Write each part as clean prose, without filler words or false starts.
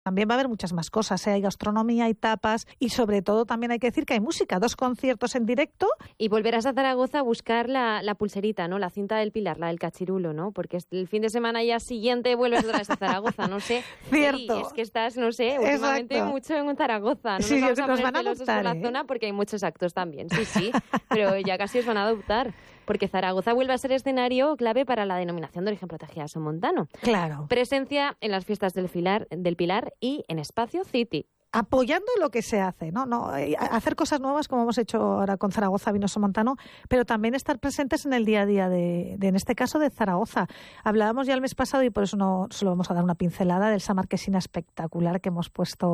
también va a haber muchas más cosas, ¿eh? Hay gastronomía, hay tapas y sobre todo también hay que decir que hay música, 2 conciertos en directo. Y volverás a Zaragoza a buscar la pulserita, ¿no? La cinta del Pilar, la del cachirulo, ¿no? Porque el fin de semana ya siguiente vuelves otra vez a Zaragoza, no sé. Cierto. Y es que estás, no sé, últimamente Exacto. mucho en Zaragoza. No sí, nos van a adoptar, por la zona porque hay muchos actos también. Sí, pero ya casi os van a adoptar. Porque Zaragoza vuelve a ser escenario clave para la denominación de origen protegida somontano. Claro. Presencia en las fiestas del Pilar y en Espacio City. Apoyando lo que se hace, ¿no? Hacer cosas nuevas como hemos hecho ahora con Zaragoza Vino Somontano, pero también estar presentes en el día a día de en este caso, de Zaragoza. Hablábamos ya el mes pasado y por eso no solo vamos a dar una pincelada del Sa Marquesina espectacular que hemos puesto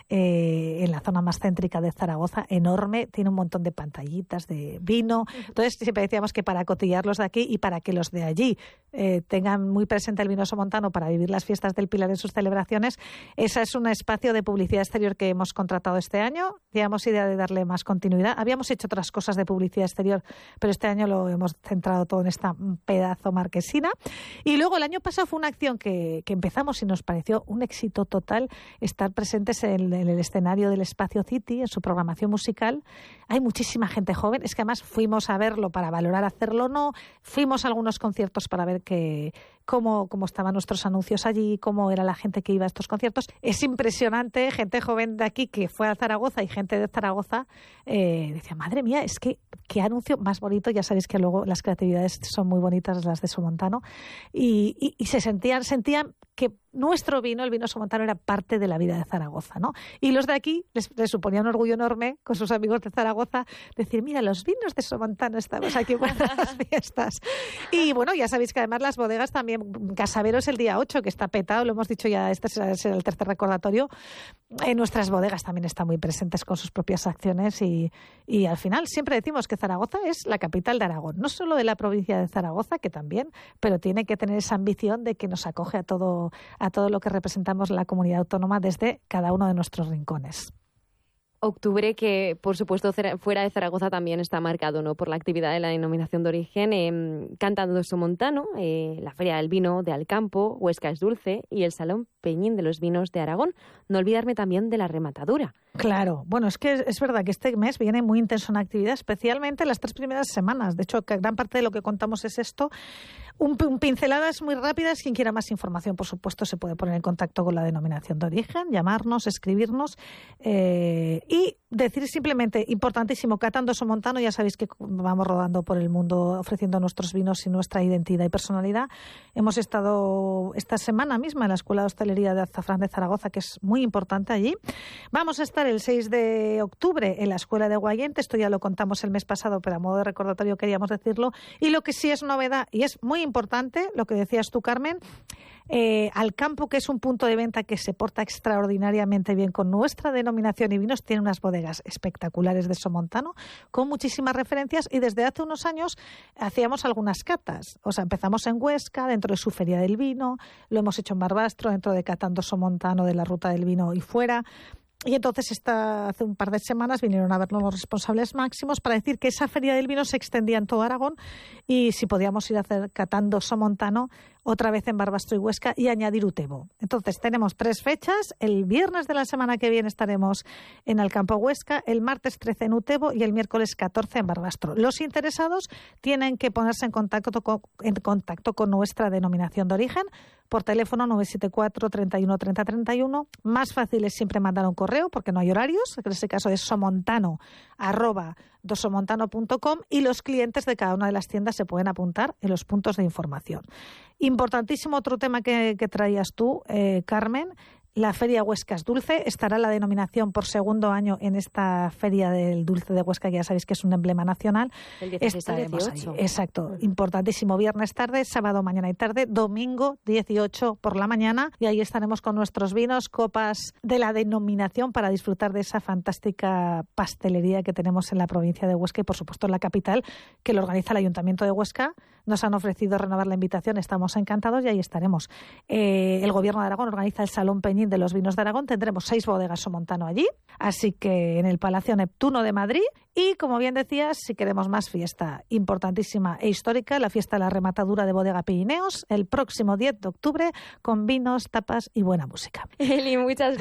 en la zona más céntrica de Zaragoza, enorme, tiene un montón de pantallitas de vino. Entonces siempre decíamos que para cotillarlos de aquí y para que los de allí tengan muy presente el vino somontano para vivir las fiestas del Pilar en sus celebraciones, ese es un espacio de publicidad exterior que hemos contratado este año. Teníamos idea de darle más continuidad. Habíamos hecho otras cosas de publicidad exterior, pero este año lo hemos centrado todo en esta pedazo marquesina. Y luego el año pasado fue una acción que empezamos y nos pareció un éxito total, estar presentes en el escenario del Espacio City, en su programación musical. Hay muchísima gente joven. Es que además fuimos a verlo para valorar hacerlo o no. Fuimos a algunos conciertos para ver cómo estaban nuestros anuncios allí, cómo era la gente que iba a estos conciertos. Es impresionante, gente joven de aquí que fue a Zaragoza y gente de Zaragoza decía, madre mía, es que qué anuncio más bonito. Ya sabéis que luego las creatividades son muy bonitas, las de Somontano, y se sentían que nuestro vino, el vino somontano, era parte de la vida de Zaragoza, ¿no? Y los de aquí les suponía un orgullo enorme con sus amigos de Zaragoza decir, mira, los vinos de Somontano estamos aquí en las fiestas. Y bueno, ya sabéis que además las bodegas también, Casaveros el día 8, que está petado, lo hemos dicho ya, este será el tercer recordatorio, nuestras bodegas también están muy presentes con sus propias acciones y al final siempre decimos que Zaragoza es la capital de Aragón, no solo de la provincia de Zaragoza, que también, pero tiene que tener esa ambición de que nos acoge a todo lo que representamos la comunidad autónoma desde cada uno de nuestros rincones. Octubre, que por supuesto fuera de Zaragoza también está marcado, ¿no?, por la actividad de la denominación de origen, Cantando Somontano, la Feria del Vino de Alcampo, Huesca es Dulce y el Salón Peñín de los Vinos de Aragón. No olvidarme también de la rematadura. Claro, bueno, es que es verdad que este mes viene muy intenso en actividad, especialmente las 3 primeras semanas. De hecho, gran parte de lo que contamos es esto. Pinceladas muy rápidas. Quien quiera más información, por supuesto, se puede poner en contacto con la denominación de origen, llamarnos, escribirnos y decir simplemente, importantísimo, Cantando Somontano. Ya sabéis que vamos rodando por el mundo ofreciendo nuestros vinos y nuestra identidad y personalidad. Hemos estado esta semana misma en la Escuela de Hostelería de Azafrán de Zaragoza, que es muy importante allí. Vamos a estar el 6 de octubre en la Escuela de Guayente. Esto ya lo contamos el mes pasado, pero a modo de recordatorio queríamos decirlo. Y lo que sí es novedad, y es muy importante, lo que decías tú, Carmen, Alcampo, que es un punto de venta que se porta extraordinariamente bien con nuestra denominación y vinos, tiene unas bodegas espectaculares de Somontano, con muchísimas referencias, y desde hace unos años hacíamos algunas catas. O sea, empezamos en Huesca, dentro de su Feria del Vino, lo hemos hecho en Barbastro, dentro de Cantando Somontano, de la Ruta del Vino y fuera. Y entonces hace un par de semanas vinieron a vernos los responsables máximos para decir que esa Feria del Vino se extendía en todo Aragón y si podíamos ir a hacer Cantando Somontano otra vez en Barbastro y Huesca y añadir Utebo. Entonces tenemos 3 fechas. El viernes de la semana que viene estaremos en Alcampo Huesca, el martes 13 en Utebo y el miércoles 14 en Barbastro. Los interesados tienen que ponerse en contacto con nuestra denominación de origen por teléfono 974 31 30 31. Más fácil es siempre mandar un correo porque no hay horarios. En ese caso es somontano@dosomontano.com y los clientes de cada una de las tiendas se pueden apuntar en los puntos de información. Importantísimo otro tema que traías tú, Carmen. La Feria Huesca es Dulce, estará la denominación por segundo año en esta Feria del Dulce de Huesca, que ya sabéis que es un emblema nacional. El 16 al 18. Exacto, importantísimo. Viernes tarde, sábado mañana y tarde, domingo 18 por la mañana, y ahí estaremos con nuestros vinos, copas de la denominación para disfrutar de esa fantástica pastelería que tenemos en la provincia de Huesca y por supuesto en la capital, que lo organiza el Ayuntamiento de Huesca. Nos han ofrecido renovar la invitación, estamos encantados y ahí estaremos. El Gobierno de Aragón organiza el Salón Peñín Añín de los Vinos de Aragón. Tendremos 6 bodegas Somontano allí, así que en el Palacio Neptuno de Madrid. Y, como bien decías, si queremos más fiesta importantísima e histórica, la fiesta de la rematadura de Bodega Pirineos, el próximo 10 de octubre, con vinos, tapas y buena música. Eli, muchas gracias.